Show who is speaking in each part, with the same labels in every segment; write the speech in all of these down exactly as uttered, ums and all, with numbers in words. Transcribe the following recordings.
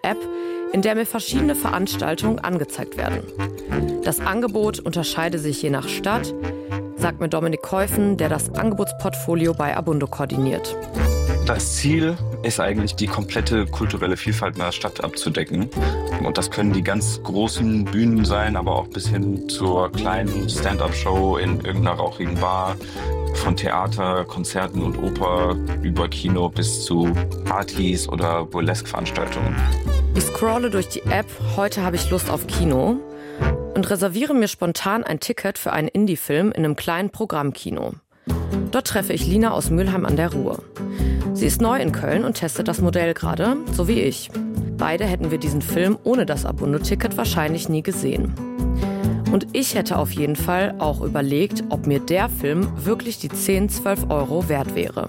Speaker 1: App, in der mir verschiedene Veranstaltungen angezeigt werden. Das Angebot unterscheide sich je nach Stadt, sagt mir Dominik Käufen, der das Angebotsportfolio bei Abundo koordiniert.
Speaker 2: Das Ziel ist eigentlich, die komplette kulturelle Vielfalt in der Stadt abzudecken. Und das können die ganz großen Bühnen sein, aber auch bis hin zur kleinen Stand-up-Show in irgendeiner rauchigen Bar. Von Theater, Konzerten und Oper über Kino bis zu Partys oder Burlesque-Veranstaltungen.
Speaker 1: Ich scrolle durch die App, heute habe ich Lust auf Kino und reserviere mir spontan ein Ticket für einen Indie-Film in einem kleinen Programmkino. Dort treffe ich Lina aus Mülheim an der Ruhr. Sie ist neu in Köln und testet das Modell gerade, so wie ich. Beide hätten wir diesen Film ohne das Abundo-Ticket wahrscheinlich nie gesehen. Und ich hätte auf jeden Fall auch überlegt, ob mir der Film wirklich die zehn, zwölf Euro wert wäre.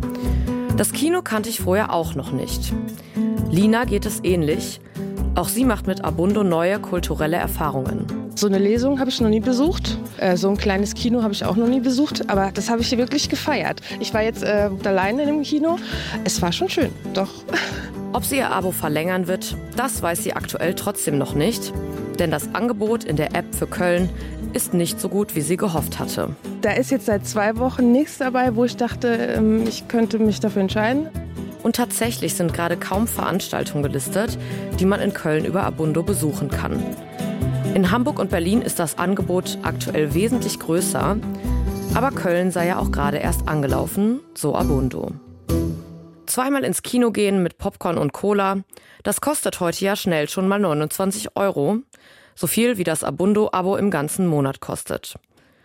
Speaker 1: Das Kino kannte ich vorher auch noch nicht. Lina geht es ähnlich. Auch sie macht mit Abundo neue kulturelle Erfahrungen.
Speaker 3: So eine Lesung habe ich noch nie besucht. Äh, so ein kleines Kino habe ich auch noch nie besucht. Aber das habe ich hier wirklich gefeiert. Ich war jetzt äh, alleine in dem Kino. Es war schon schön, doch.
Speaker 1: Ob sie ihr Abo verlängern wird, das weiß sie aktuell trotzdem noch nicht. Denn das Angebot in der App für Köln ist nicht so gut, wie sie gehofft hatte.
Speaker 3: Da ist jetzt seit zwei Wochen nichts dabei, wo ich dachte, ähm, ich könnte mich dafür entscheiden.
Speaker 1: Und tatsächlich sind gerade kaum Veranstaltungen gelistet, die man in Köln über Abundo besuchen kann. In Hamburg und Berlin ist das Angebot aktuell wesentlich größer. Aber Köln sei ja auch gerade erst angelaufen, so Abundo. Zweimal ins Kino gehen mit Popcorn und Cola, das kostet heute ja schnell schon mal neunundzwanzig Euro. So viel wie das Abundo-Abo im ganzen Monat kostet.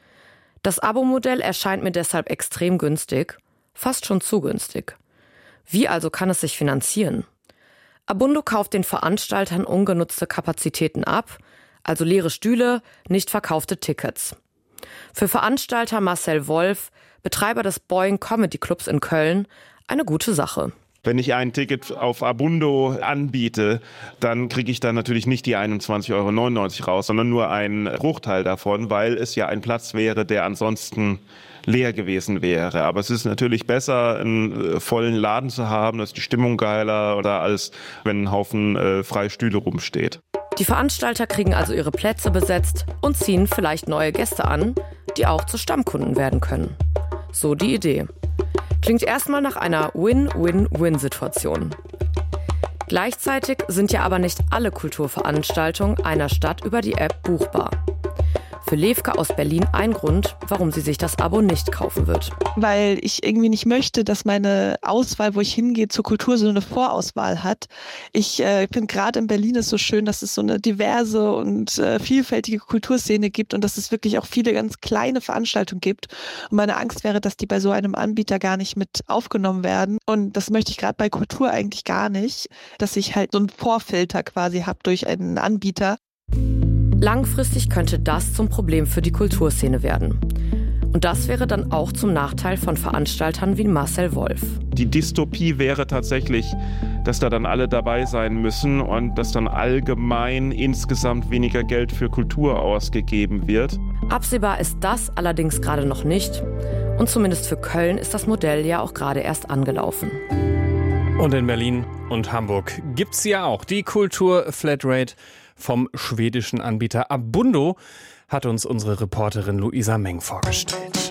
Speaker 1: Das Abo-Modell erscheint mir deshalb extrem günstig, fast schon zu günstig. Wie also kann es sich finanzieren? Abundo kauft den Veranstaltern ungenutzte Kapazitäten ab, also leere Stühle, nicht verkaufte Tickets. Für Veranstalter Marcel Wolf, Betreiber des Boeing Comedy Clubs in Köln, eine gute Sache.
Speaker 4: Wenn ich ein Ticket auf Abundo anbiete, dann kriege ich dann natürlich nicht die einundzwanzig Euro neunundneunzig raus, sondern nur einen Bruchteil davon, weil es ja ein Platz wäre, der ansonsten leer gewesen wäre. Aber es ist natürlich besser, einen vollen Laden zu haben, da ist die Stimmung geiler, oder als wenn ein Haufen äh, freie Stühle rumsteht.
Speaker 1: Die Veranstalter kriegen also ihre Plätze besetzt und ziehen vielleicht neue Gäste an, die auch zu Stammkunden werden können. So die Idee. Klingt erstmal nach einer Win-Win-Win-Situation. Gleichzeitig sind ja aber nicht alle Kulturveranstaltungen einer Stadt über die App buchbar. Für Levke aus Berlin ein Grund, warum sie sich das Abo nicht kaufen wird.
Speaker 5: Weil ich irgendwie nicht möchte, dass meine Auswahl, wo ich hingehe, zur Kultur so eine Vorauswahl hat. Ich äh, finde gerade in Berlin ist so schön, dass es so eine diverse und äh, vielfältige Kulturszene gibt und dass es wirklich auch viele ganz kleine Veranstaltungen gibt. Und meine Angst wäre, dass die bei so einem Anbieter gar nicht mit aufgenommen werden. Und das möchte ich gerade bei Kultur eigentlich gar nicht, dass ich halt so einen Vorfilter quasi habe durch einen Anbieter.
Speaker 1: Langfristig könnte das zum Problem für die Kulturszene werden. Und das wäre dann auch zum Nachteil von Veranstaltern wie Marcel Wolf.
Speaker 4: Die Dystopie wäre tatsächlich, dass da dann alle dabei sein müssen und dass dann allgemein insgesamt weniger Geld für Kultur ausgegeben wird.
Speaker 1: Absehbar ist das allerdings gerade noch nicht. Und zumindest für Köln ist das Modell ja auch gerade erst angelaufen.
Speaker 6: Und in Berlin und Hamburg gibt's ja auch die Kultur-Flatrate vom schwedischen Anbieter Abundo, hat uns unsere Reporterin Luisa Meng vorgestellt.